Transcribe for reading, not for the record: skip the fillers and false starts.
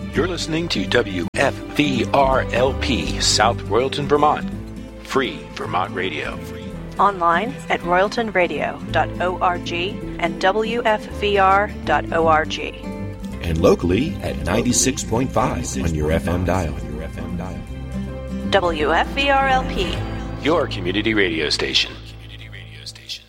You're listening to WFVRLP, South Royalton, Vermont. Free Vermont Radio. Online at royaltonradio.org and WFVR.org. And locally at 96.5 on your FM dial. WFVRLP. Your community radio station.